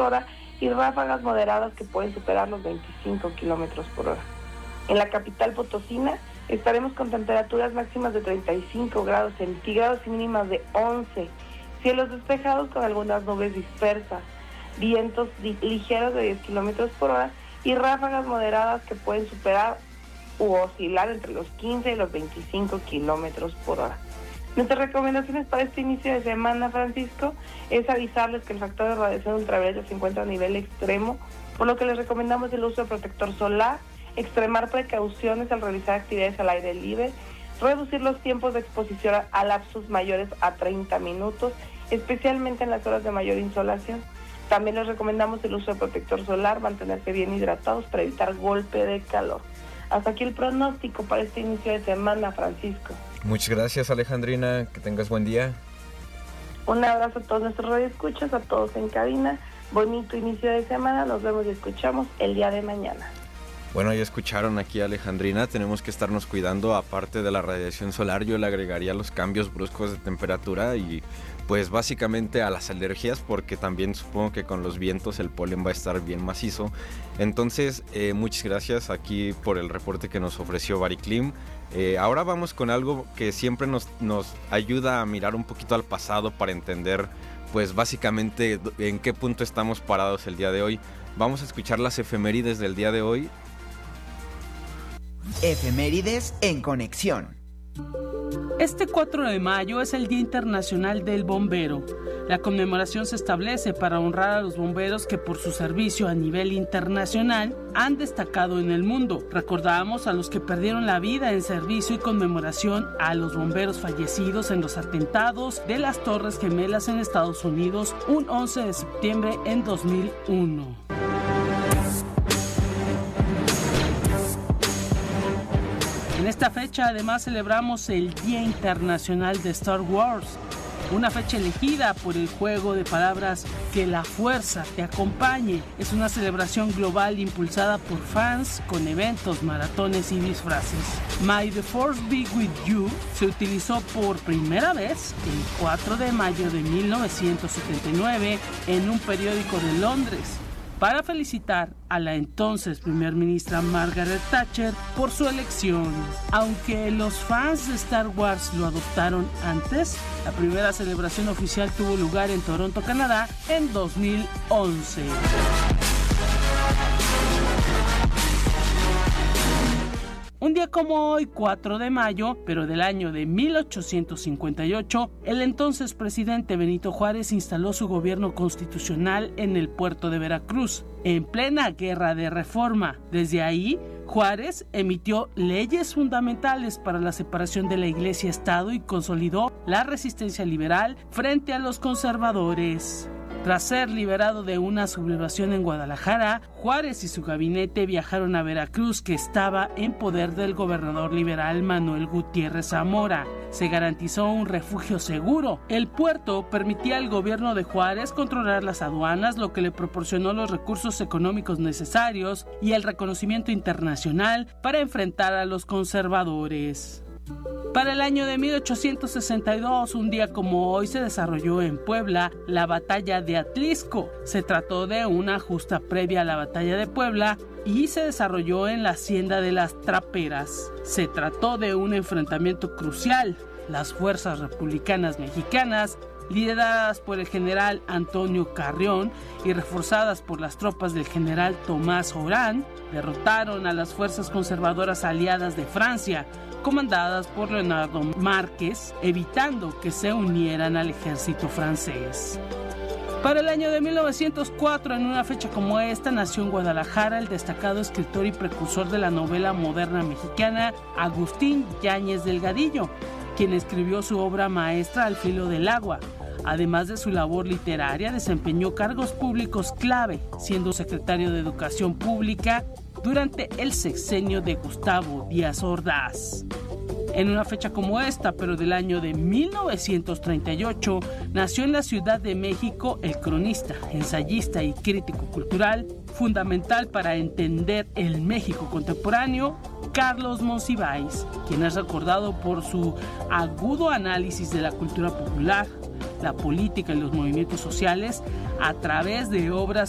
por hora y ráfagas moderadas que pueden superar los 25 kilómetros por hora. En la capital potosina estaremos con temperaturas máximas de 35 grados centígrados y mínimas de 11. Cielos despejados con algunas nubes dispersas, vientos ligeros de 10 kilómetros por hora y ráfagas moderadas que pueden superar u oscilar entre los 15 y los 25 kilómetros por hora. Nuestras recomendaciones para este inicio de semana, Francisco, es avisarles que el factor de radiación ultravioleta se encuentra a nivel extremo, por lo que les recomendamos el uso de protector solar, extremar precauciones al realizar actividades al aire libre, reducir los tiempos de exposición a lapsos mayores a 30 minutos, especialmente en las horas de mayor insolación. También les recomendamos el uso de protector solar, mantenerse bien hidratados para evitar golpe de calor. Hasta aquí el pronóstico para este inicio de semana, Francisco. Muchas gracias, Alejandrina. Que tengas buen día. Un abrazo a todos nuestros radioescuchas, a todos en cabina. Bonito inicio de semana. Nos vemos y escuchamos el día de mañana. Bueno, ya escucharon aquí a Alejandrina, tenemos que estarnos cuidando, aparte de la radiación solar, yo le agregaría los cambios bruscos de temperatura y pues básicamente a las alergias, porque también supongo que con los vientos el polen va a estar bien macizo. Entonces, muchas gracias aquí por el reporte que nos ofreció Bariclim. Ahora vamos con algo que siempre nos ayuda a mirar un poquito al pasado para entender pues básicamente en qué punto estamos parados el día de hoy. Vamos a escuchar las efemérides del día de hoy. Efemérides en conexión. Este 4 de mayo es el Día Internacional del Bombero. La conmemoración se establece para honrar a los bomberos que por su servicio a nivel internacional han destacado en el mundo. Recordamos a los que perdieron la vida en servicio y conmemoración a los bomberos fallecidos en los atentados de las Torres Gemelas en Estados Unidos un 11 de septiembre en 2001. En esta fecha además celebramos el Día Internacional de Star Wars, una fecha elegida por el juego de palabras Que la Fuerza te acompañe. Es una celebración global impulsada por fans con eventos, maratones y disfraces. May the Force be with you se utilizó por primera vez el 4 de mayo de 1979 en un periódico de Londres, para felicitar a la entonces primer ministra Margaret Thatcher por su elección. Aunque los fans de Star Wars lo adoptaron antes, la primera celebración oficial tuvo lugar en Toronto, Canadá, en 2011. Un día como hoy, 4 de mayo, pero del año de 1858, el entonces presidente Benito Juárez instaló su gobierno constitucional en el puerto de Veracruz, en plena guerra de reforma. Desde ahí, Juárez emitió leyes fundamentales para la separación de la Iglesia-Estado y consolidó la resistencia liberal frente a los conservadores. Tras ser liberado de una sublevación en Guadalajara, Juárez y su gabinete viajaron a Veracruz, que estaba en poder del gobernador liberal Manuel Gutiérrez Zamora. Se garantizó un refugio seguro. El puerto permitía al gobierno de Juárez controlar las aduanas, lo que le proporcionó los recursos económicos necesarios y el reconocimiento internacional para enfrentar a los conservadores. Para el año de 1862, un día como hoy, se desarrolló en Puebla la Batalla de Atlisco. Se trató de una justa previa a la Batalla de Puebla y se desarrolló en la hacienda de las Traperas. Se trató de un enfrentamiento crucial. Las fuerzas republicanas mexicanas, lideradas por el general Antonio Carrión y reforzadas por las tropas del general Tomás Orán, derrotaron a las fuerzas conservadoras aliadas de Francia, comandadas por Leonardo Márquez, evitando que se unieran al ejército francés. Para el año de 1904, en una fecha como esta, nació en Guadalajara el destacado escritor y precursor de la novela moderna mexicana, Agustín Yáñez Delgadillo, quien escribió su obra maestra Al filo del agua. Además de su labor literaria, desempeñó cargos públicos clave, siendo secretario de Educación Pública durante el sexenio de Gustavo Díaz Ordaz. En una fecha como esta, pero del año de 1938, nació en la Ciudad de México el cronista, ensayista y crítico cultural, fundamental para entender el México contemporáneo, Carlos Monsiváis, quien es recordado por su agudo análisis de la cultura popular, la política y los movimientos sociales a través de obras